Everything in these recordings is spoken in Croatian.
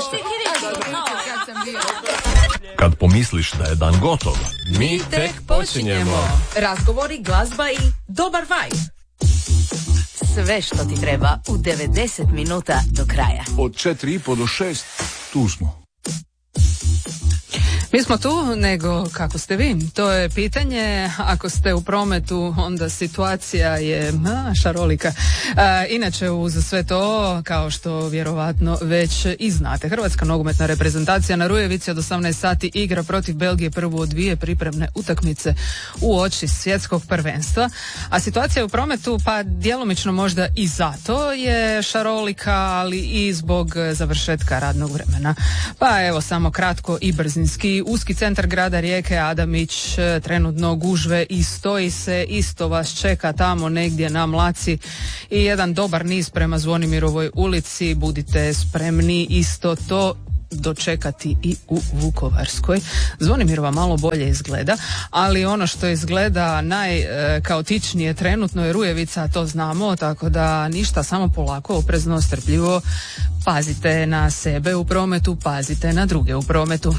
Kad pomisliš da je dan gotov, mi tek počinjemo. Razgovori, glazba i dobar vibe. Sve što ti treba u 90 minuta do kraja. Od 4:30 do 6 tu smo. Mi smo tu, nego kako ste vi? To je pitanje. Ako ste u prometu, onda situacija je šarolika. Inače, uz sve to, kao što vjerovatno već i znate, Hrvatska nogometna reprezentacija na Rujevici od 18 sati igra protiv Belgije prvu od dvije pripremne utakmice uoči svjetskog prvenstva. A situacija u prometu, pa djelomično možda i zato je šarolika, ali i zbog završetka radnog vremena. Pa evo, samo kratko i brzinski. Uski centar grada Rijeke, Adamić, trenutno gužve i stoji se, isto vas čeka tamo negdje na Mlaci i jedan dobar niz prema Zvonimirovoj ulici, budite spremni isto to dočekati i u Vukovarskoj. Zvonimirova malo bolje izgleda, ali ono što izgleda najkaotičnije trenutno je Rujevica, to znamo, tako da ništa, samo polako, oprezno, strpljivo, pazite na sebe u prometu, pazite na druge u prometu.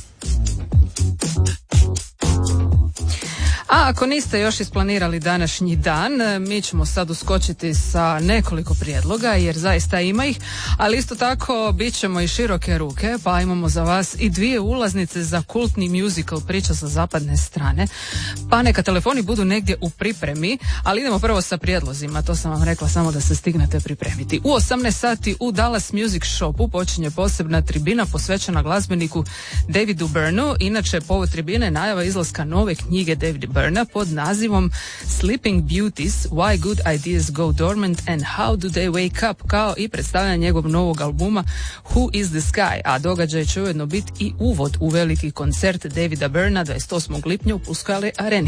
A ako niste još isplanirali današnji dan, mi ćemo sad uskočiti sa nekoliko prijedloga, jer zaista ima ih, ali isto tako bit ćemo i široke ruke, pa imamo za vas i 2 ulaznice za kultni musical Priča sa zapadne strane, pa neka telefoni budu negdje u pripremi, ali idemo prvo sa prijedlozima, to sam vam rekla, samo da se stignete pripremiti. U 18 sati u Dallas Music Shopu počinje posebna tribina posvećena glazbeniku Davidu Byrnu, inače povod tribine najava izlaska nove knjige Davida Byrna pod nazivom Sleeping Beauties, Why Good Ideas Go Dormant and How Do They Wake Up, kao i predstavljanje njegovog novog albuma Who Is The Sky, a događaj će ujedno biti i uvod u veliki koncert Davida Byrna 28. lipnja u Pulskoj areni.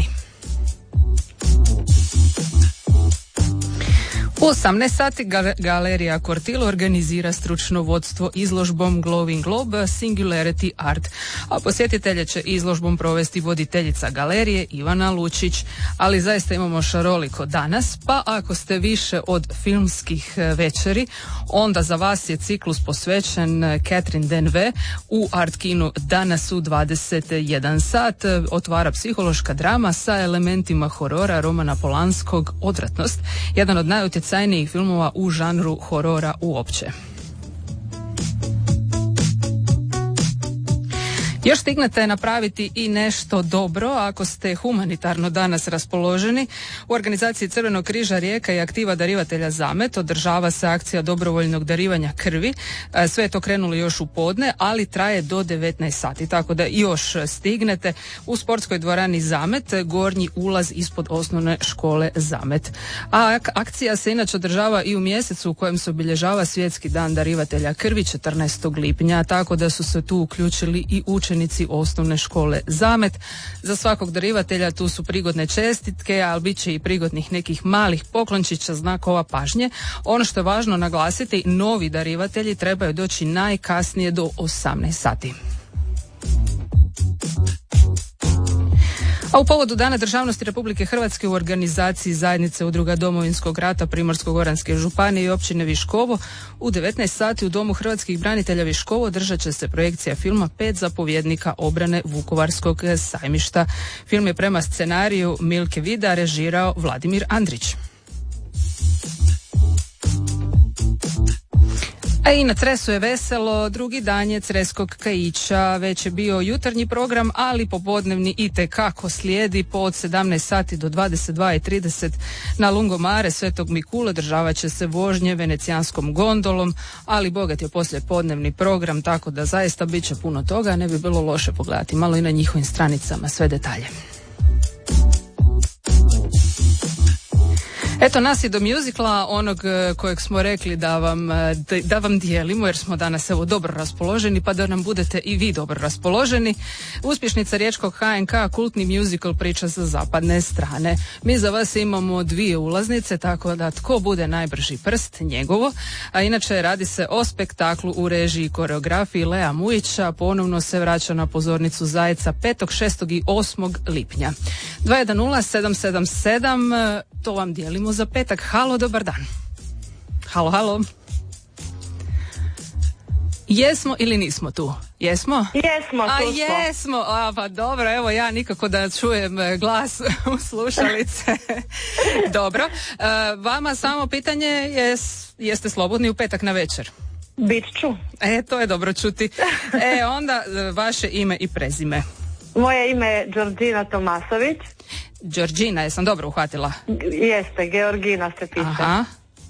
U 18 sati Galerija Cortil organizira stručno vodstvo izložbom Glowing Globe Singularity Art, a posjetitelje će izložbom provesti voditeljica galerije Ivana Lučić, ali zaista imamo šaroliko danas, pa ako ste više od filmskih večeri, onda za vas je ciklus posvećen Catherine Deneuve u Art kinu danas u 21 sat. Otvara psihološka drama sa elementima horora Romana Polanskog Odvratnost, jedan od najutjecajnijih filmova u žanru horora uopće. Još stignete napraviti i nešto dobro ako ste humanitarno danas raspoloženi. U organizaciji Crvenog križa Rijeka i aktiva darivatelja Zamet održava se akcija dobrovoljnog darivanja krvi. Sve je to krenulo još u podne, ali traje do 19 sati, tako da još stignete u sportskoj dvorani Zamet, gornji ulaz ispod osnovne škole Zamet. A akcija se inače održava i u mjesecu u kojem se obilježava Svjetski dan darivatelja krvi 14. lipnja, tako da su se tu uključili i učenici osnovne škole Zamet. Za svakog darivatelja tu su prigodne čestitke, ali bit će i prigodnih nekih malih poklončića, znakova pažnje. Ono što je važno naglasiti, novi darivatelji trebaju doći najkasnije do 18 sati. A u povodu Dana državnosti Republike Hrvatske u organizaciji Zajednice udruga Domovinskog rata Primorsko-goranske županije i općine Viškovo u 19 sati u Domu hrvatskih branitelja Viškovo držat će se projekcija filma 5 zapovjednika obrane Vukovarskog sajmišta. Film je prema scenariju Milke Vida režirao Vladimir Andrić. A i na Cresu je veselo, drugi dan je Creskog kajića, već je bio jutarnji program, ali popodnevni itekako slijedi od 17 sati do 22:30 na Lungomare Svetog Mikule održavat će se vožnje venecijanskom gondolom, ali bogat je poslijepodnevni program, tako da zaista bit će puno toga, ne bi bilo loše pogledati malo i na njihovim stranicama sve detalje. Eto nas i do mjuzikla, onog kojeg smo rekli da vam dijelimo, jer smo danas evo dobro raspoloženi, pa da nam budete i vi dobro raspoloženi. Uspješnica riječkog HNK, kultni mjuzikl Priča sa zapadne strane. Mi za vas imamo 2 ulaznice, tako da tko bude najbrži prst, njegovo. A inače radi se o spektaklu u režiji i koreografiji Lea Mujića, ponovno se vraća na pozornicu Zajca 5., 6. i 8. lipnja. 210-777, to vam dijelimo za petak. Halo, dobar dan. Halo, halo. Jesmo ili nismo tu? Jesmo? Jesmo, tu smo. Jesmo, pa dobro, evo ja nikako da čujem glas u slušalice. Dobro, vama samo pitanje, jeste slobodni u petak na večer? Bit ću. To je dobro čuti. Onda vaše ime i prezime. Moje ime je Đorđina Tomasović. Đorđina, jesam dobro uhvatila? Jeste, Georgina se piše. Aha.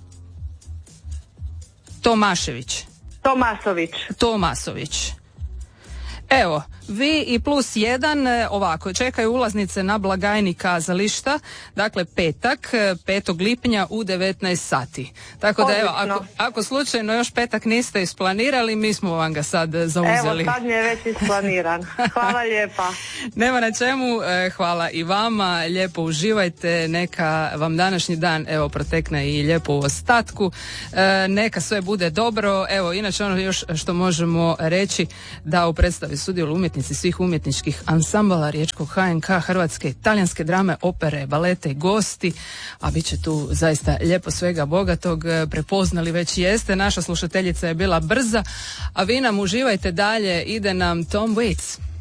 Tomasović. Evo, vi i +1, ovako, čekaju ulaznice na blagajni kazališta, dakle petak, 5. lipnja u 19 sati. Tako da evo, ako slučajno još petak niste isplanirali, mi smo vam ga sad zauzeli. Evo, sad mi je već isplaniran. Hvala lijepa. Nema na čemu, hvala i vama, lijepo uživajte, neka vam današnji dan, evo, protekne i lijepo u ostatku, neka sve bude dobro, evo, inače ono još što možemo reći, da u predstavi sudjeluju umjetnici svih umjetničkih ansambala Riječkog HNK, Hrvatske, talijanske drame, opere, balete, gosti, a bit će tu zaista lijepo svega bogatog, prepoznali već jeste, naša slušateljica je bila brza, a vi nam uživajte dalje, ide nam Tom Waits.